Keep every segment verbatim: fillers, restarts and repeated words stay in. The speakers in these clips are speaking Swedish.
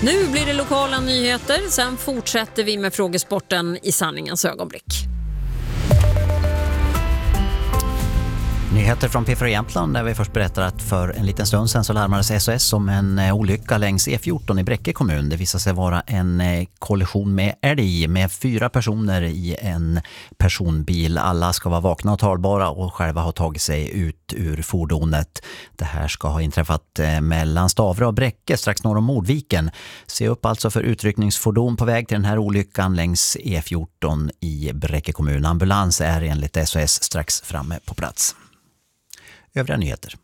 Nu blir det lokala nyheter, sen fortsätter vi med frågesporten i sanningens ögonblick. Nyheter från P fyra Jämtland där vi först berättar att för en liten stund sedan så larmades S O S om en olycka längs E fjorton i Bräcke kommun. Det visade sig vara en kollision med älg med fyra personer i en personbil. Alla ska vara vakna och talbara och själva ha tagit sig ut ur fordonet. Det här ska ha inträffat mellan Stavre och Bräcke strax norr om Mordviken. Se upp alltså för utryckningsfordon på väg till den här olyckan längs E fjorton i Bräcke kommun. Ambulans är enligt S O S strax framme på plats. Övriga nyheter.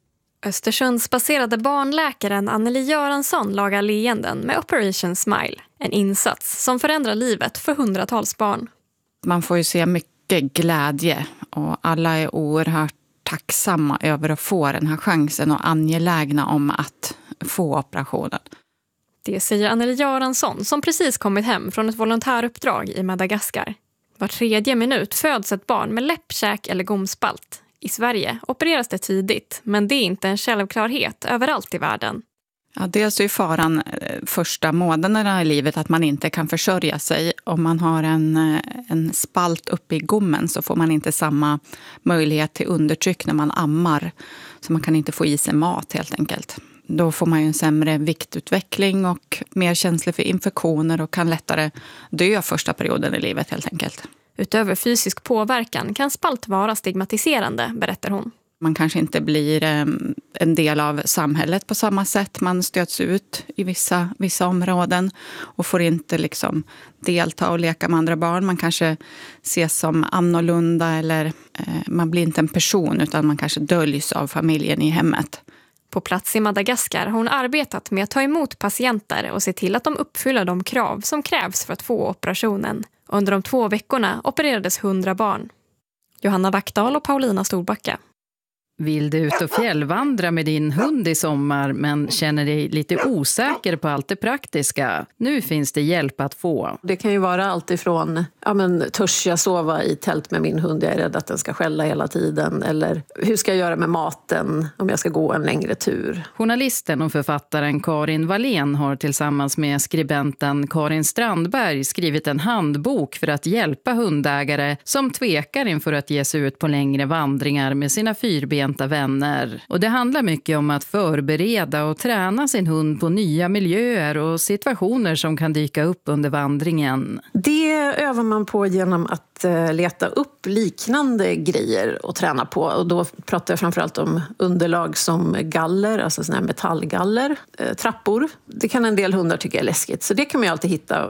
Östersundsbaserade barnläkaren Anneli Göransson lagar leenden med Operation Smile. En insats som förändrar livet för hundratals barn. Man får ju se mycket glädje och alla är oerhört tacksamma över att få den här chansen och angelägna om att få operationen. Det säger Anneli Göransson som precis kommit hem från ett volontäruppdrag i Madagaskar. Var tredje minut föds ett barn med läppkäk eller gomspalt. I Sverige opereras det tidigt, men det är inte en självklarhet överallt i världen. Ja, dels är faran första månaderna i livet att man inte kan försörja sig. Om man har en, en spalt uppe i gommen så får man inte samma möjlighet till undertryck när man ammar. Så man kan inte få i sig mat helt enkelt. Då får man ju en sämre viktutveckling och mer känslig för infektioner och kan lättare dö första perioden i livet helt enkelt. Utöver fysisk påverkan kan spalt vara stigmatiserande, berättar hon. Man kanske inte blir en del av samhället på samma sätt. Man stöts ut i vissa, vissa områden och får inte liksom delta och leka med andra barn. Man kanske ses som annorlunda eller eh, man blir inte en person utan man kanske döljs av familjen i hemmet. På plats i Madagaskar har hon arbetat med att ta emot patienter och se till att de uppfyller de krav som krävs för att få operationen. Under de två veckorna opererades hundra barn. Johanna Vackdahl och Paulina Storbacka. Vill du ut och fjällvandra med din hund i sommar men känner dig lite osäker på allt det praktiska? Nu finns det hjälp att få. Det kan ju vara allt ifrån, ja men törs jag sova i tält med min hund, jag är rädd att den ska skälla hela tiden. Eller hur ska jag göra med maten om jag ska gå en längre tur? Journalisten och författaren Karin Wallén har tillsammans med skribenten Karin Strandberg skrivit en handbok för att hjälpa hundägare som tvekar inför att ge sig ut på längre vandringar med sina fyrbenta vänner. Och det handlar mycket om att förbereda och träna sin hund på nya miljöer och situationer som kan dyka upp under vandringen. Det övar man på genom att leta upp liknande grejer och träna på. Och då pratar jag framförallt om underlag som galler, alltså såna här metallgaller, trappor. Det kan en del hundar tycka är läskigt, så det kan man ju alltid hitta.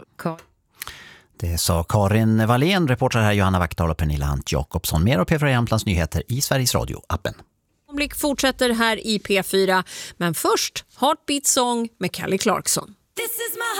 Det sa Karin Wallén, reportrar här Johanna Vackdahl och Pernilla Hant Jakobsson. Mer av P fyra Jämtlands nyheter i Sveriges Radio-appen. Blick fortsätter här i P fyra, men först Heartbeat Song med Kelly Clarkson. This is my